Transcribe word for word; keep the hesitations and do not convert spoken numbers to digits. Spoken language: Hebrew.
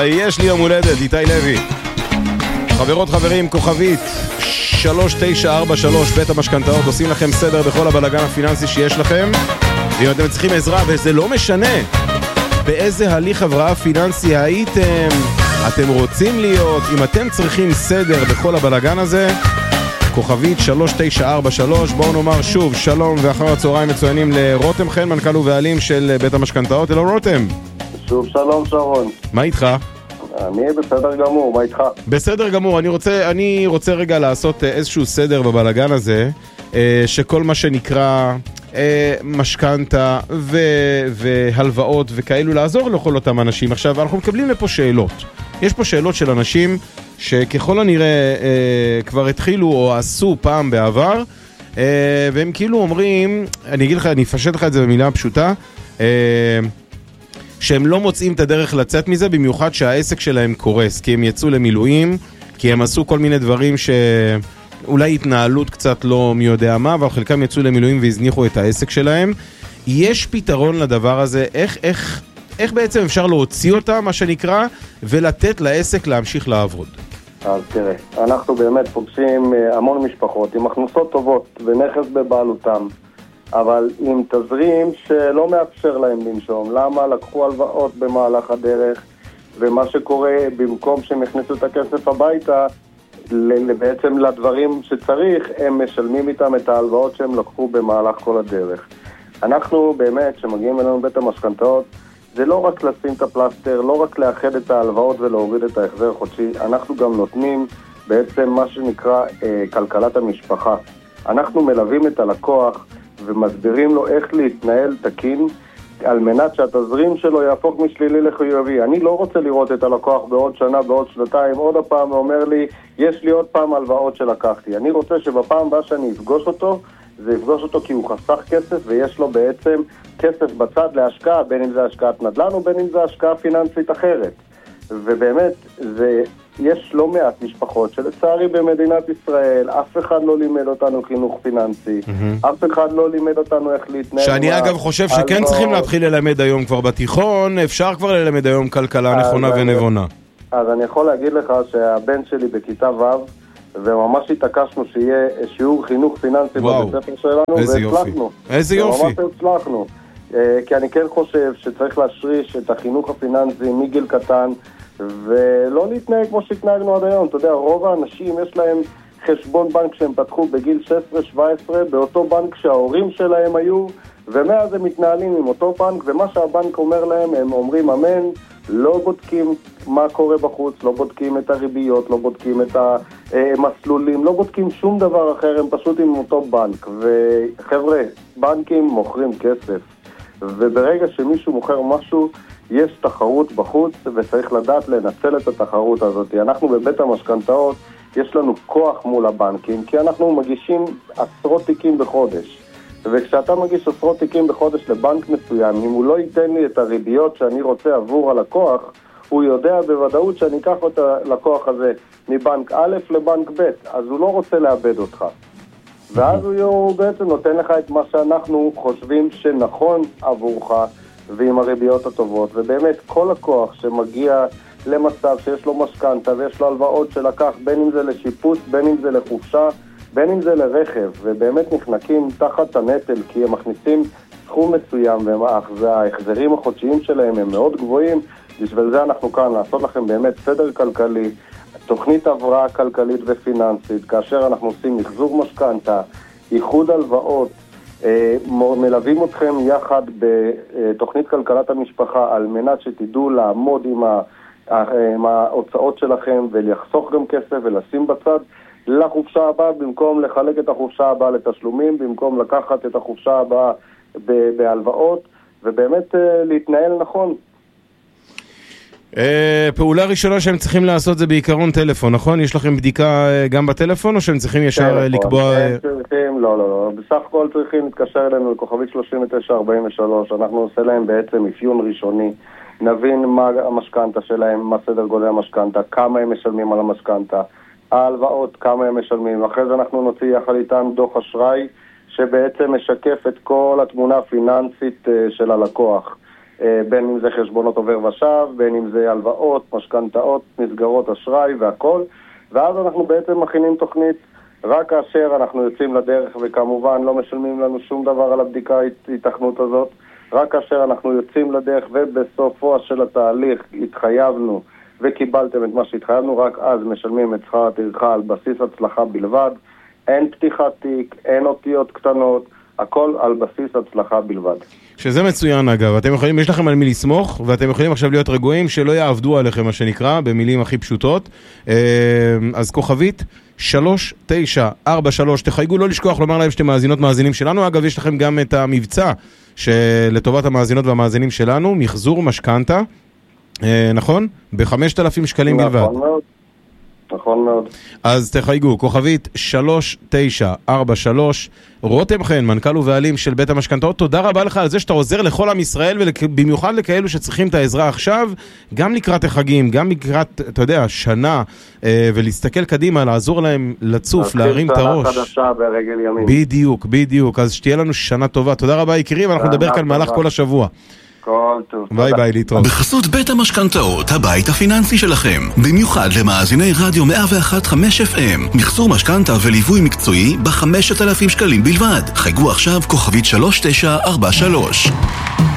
יש לי יום הולדת, איתי לוי. חברות חברים, כוכבית שלוש תשע ארבע שלוש, בית המשכנתאות, עושים לכם סדר בכל הבלגן הפיננסי שיש לכם. ואם אתם צריכים עזרה, וזה לא משנה באיזה הליך הבראה פיננסי הייתם, אתם רוצים להיות, אם אתם צריכים סדר בכל הבלגן הזה, כוכבית שלוש תשע ארבע שלוש. בואו נאמר שוב שלום ואחר הצהריים מצוינים לרותם חן, מנכ"ל ובעלים של בית המשכנתאות. אלו רותם. שוב שלום שרון. מה איתך? אני בסדר גמור, מה איתך? בסדר גמור, אני רוצה, אני רוצה רגע לעשות איזשהו סדר בבלגן הזה, שכל מה שנקרא משכנתה והלוואות וכאלו, לעזור לכל אותם אנשים. עכשיו, אנחנו מקבלים לפה שאלות. יש פה שאלות של אנשים שככל הנראה כבר התחילו או עשו פעם בעבר, והם כאילו אומרים, אני אגיד לך, אני אפשט לך את זה במילה פשוטה, שהם לא מוצאים את הדרך לצאת מזה, במיוחד שהעסק שלהם קורס, כי הם יצאו למילואים, כי הם עשו כל מיני דברים שאולי התנהלות קצת לא מי יודע מה, אבל חלקם יצאו למילואים והזניחו את העסק שלהם. יש פתרון לדבר הזה, איך, איך, איך בעצם אפשר להוציא אותה, מה שנקרא, ולתת לעסק להמשיך לעבוד? אז תראה, אנחנו באמת פוגשים המון משפחות עם הכנסות טובות ונכס בבעלותם, אבל עם תזרים שלא מאפשר להם לנשום. למה? לקחו הלוואות במהלך הדרך, ומה שקורה, במקום שהם הכניסו את הכסף הביתה, בעצם לדברים שצריך, הם משלמים איתם את ההלוואות שהם לקחו במהלך כל הדרך. אנחנו באמת, שמגיעים אלינו בית המשכנתאות, זה לא רק לשים את הפלסטר, לא רק לאחד את ההלוואות ולהוריד את ההחזר החודשי, אנחנו גם נותנים בעצם מה שנקרא אה, כלכלת המשפחה. אנחנו מלווים את הלקוח ומסבירים לו איך להתנהל תקין, על מנת שהתזרים שלו יהפוך משלילי לחיובי. אני לא רוצה לראות את הלקוח בעוד שנה, בעוד שנתיים, עוד הפעם אומר לי, יש לי עוד פעם הלוואות שלקחתי. אני רוצה שבפעם הבאה שאני אפגוש אותו, זה יפגוש אותו כי הוא חסך כסף, ויש לו בעצם כסף בצד להשקעה, בין אם זה השקעת נדל"ן או בין אם זה השקעה פיננסית אחרת. ובאמת, זה, יש לא מעט משפחות שלצערי במדינת ישראל, אף אחד לא לימד אותנו חינוך פיננסי, mm-hmm. אף אחד לא לימד אותנו איך להתנהל. שאני אגב חושב שכן לא... צריכים להתחיל ללמד היום כבר בתיכון, אפשר כבר ללמד היום כלכלה נכונה ונבונה. אז אני יכול להגיד לך שהבן שלי בכיתה ו', וממש התעקשנו שיהיה שיעור חינוך פיננסי בבית ספר שלנו, והצלחנו. איזה יופי. ממש הצלחנו. כי אני כן חושב שצריך להשריש את החינוך הפיננסי מגיל קטן, ולא להתנהג כמו שהתנהגנו עד היום. אתה יודע, רוב האנשים יש להם חשבון בנק שהם פתחו בגיל שש עשרה שבע עשרה, באותו בנק שההורים שלהם היו, ומאז הם מתנהלים עם אותו בנק, ומה שהבנק אומר להם, הם אומרים אמן, לא בודקים מה קורה בחוץ, לא בודקים את הריביות, לא בודקים את המסלולים, לא בודקים שום דבר אחר, הם פשוט עם אותו בנק. וחבר'ה, בנקים מוכרים כסף, וברגע שמישהו מוכר משהו, יש תחרות בחוץ, וצריך לדעת לנצל את התחרות הזאת. אנחנו בבית המשכנתאות, יש לנו כוח מול הבנקים, כי אנחנו מגישים עשרות תיקים בחודש. וכשאתה מגיש עשרות תיקים בחודש לבנק מסוים, אם הוא לא ייתן לי את הריביות שאני רוצה עבור הלקוח, הוא יודע בוודאות שאני אקח את הלקוח הזה מבנק א' לבנק ב', אז הוא לא רוצה לאבד אותך. ואז הוא בעצם נותן לך את מה שאנחנו חושבים שנכון עבורך, ועם הריביות הטובות. ובאמת כל לקוח שמגיע למצב שיש לו משכנתה ויש לו הלוואות שלקח, בין אם זה לשיפוץ, בין אם זה לחופשה, בין אם זה לרכב, ובאמת נחנקים תחת הנטל, כי הם מכניסים סכום מסוים, וההחזרים החודשיים שלהם הם מאוד גבוהים. בשביל זה אנחנו כאן, לעשות לכם באמת סדר כלכלי, תוכנית הבראה כלכלית ופיננסית, כאשר אנחנו עושים מחזור משכנתה, איחוד הלוואות, מלווים אתכם יחד בתוכנית כלכלת המשפחה, על מנת שתדעו לעמוד עם, ה, עם ההוצאות שלכם, ולחסוך גם כסף ולשים בצד לחופשה הבאה, במקום לחלק את החופשה הבאה לתשלומים, במקום לקחת את החופשה הבאה בהלוואות, ובאמת להתנהל נכון. פעולה ראשונה שהם צריכים לעשות זה בעיקרון טלפון, נכון? יש לכם בדיקה גם בטלפון, או שהם צריכים ישר לקבוע... לא, לא, לא. בסך הכל צריכים להתקשר אלינו לכוכבית שלושים ותשע ארבעים ושלוש. אנחנו עושה להם בעצם אפיון ראשוני. נבין מה המשכנתה שלהם, מה סדר גודל המשכנתה, כמה הם משלמים על המשכנתה, ההלוואות, כמה הם משלמים. אחרי זה אנחנו נוציא יחד איתם דוח אשראי, שבעצם משקף את כל התמונה הפיננסית של הלקוח. בין אם זה חשבונות עובר ושב, בין אם זה הלוואות, משכנתאות, מסגרות אשראי והכל, ואז אנחנו בעצם מכינים תוכנית רק כאשר אנחנו יוצאים לדרך, וכמובן לא משלמים לנו שום דבר על הבדיקה ההתכנות הזאת, רק כאשר אנחנו יוצאים לדרך ובסופו של התהליך התחייבנו וקיבלתם את מה שהתחייבנו, רק אז משלמים את שכר הטרחה על בסיס הצלחה בלבד. אין פתיחת תיק, אין אותיות קטנות, הכל על בסיס הצלחה בלבד. שזה מצוין אגב, אתם יכולים, יש לכם על מי לסמוך, ואתם יכולים עכשיו להיות רגועים שלא יעבדו עליכם מה שנקרא, במילים הכי פשוטות. אז כוכבית שלוש תשע ארבע שלוש, תחייגו, לא לשכוח לומר להם שאתם מאזינות מאזינים שלנו. אגב, יש לכם גם את המבצע שלטובת המאזינות והמאזינים שלנו, מחזור משכנתה, נכון? ב-חמשת אלפים שקלים בלבד. נכון מאוד. נכון מאוד. אז תחייגו, כוכבית שלוש תשע ארבע שלוש. רותם חן, מנכ"ל ובעלים של בית המשכנתאות, תודה רבה לך על זה שאתה עוזר לכל עם ישראל, ובמיוחד לכאלו שצריכים את העזרה עכשיו, גם לקראת החגים, גם לקראת, אתה יודע, שנה, ולהסתכל קדימה, לעזור להם לצוף, להרים את הראש. שנה חדשה ברגל ימין. בדיוק, בדיוק. אז שתהיה לנו שנה טובה. תודה רבה, יקרי, ואנחנו נדבר כאן מהלך כל השבוע. כל טוב. ביי ביי, להתראות. בחסות בית המשכנתאות, הבית הפיננסי שלכם. במיוחד למאזיני רדיו מאה ואחת נקודה חמש אף אם. מחזור משכנתה וליווי מקצועי ב-חמשת אלפים שקלים בלבד. חייגו עכשיו כוכבית שלוש תשע ארבע שלוש.